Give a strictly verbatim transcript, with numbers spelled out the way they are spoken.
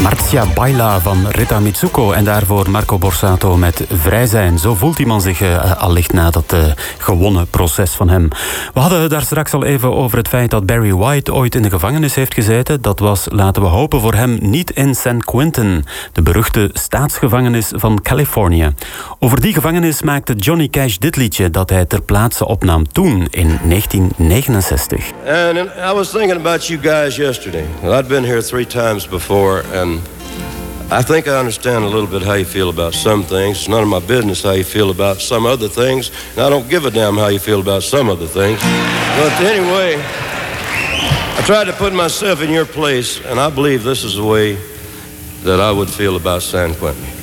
Marcia Baila van Rita Mitsuko en daarvoor Marco Borsato met Vrij zijn. Zo voelt die man zich uh, allicht na dat uh, gewonnen proces van hem. We hadden daar straks al even over het feit dat Barry White ooit in de gevangenis heeft gezeten. Dat was, laten we hopen voor hem, niet in San Quentin, de beruchte staatsgevangenis van Californië. Over die gevangenis maakte Johnny Cash dit liedje dat hij ter plaatse opnam toen in negentien negenenzestig. And I was thinking about you guys yesterday. I'd been here three times before, and I think I understand a little bit how you feel about some things. It's none of my business how you feel about some other things, and I don't give a damn how you feel about some other things. But anyway, I tried to put myself in your place, and I believe this is the way that I would feel about San Quentin.